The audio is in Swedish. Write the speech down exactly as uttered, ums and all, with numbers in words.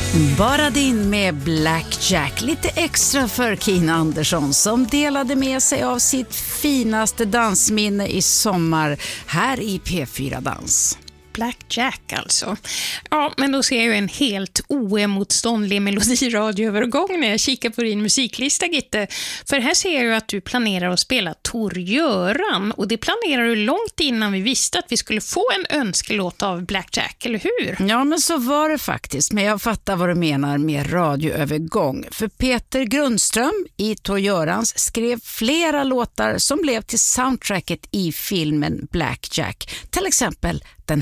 Bara din med Black Jack. Lite extra för Kina Andersson som delade med sig av sitt finaste dansminne i sommar här i P fyra Dans. Black Jack alltså. Ja, men då ser jag ju en helt oemotståndlig melodiradioövergång när jag kikar på din musiklista, Gitte. För här ser jag ju att du planerar att spela Tor Göran, och det planerar du långt innan vi visste att vi skulle få en önskelåt av Black Jack, eller hur? Ja, men så var det faktiskt. Men jag fattar vad du menar med radioövergång. För Peter Grundström i Tor Görans skrev flera låtar som blev till soundtracket i filmen Black Jack. Till exempel den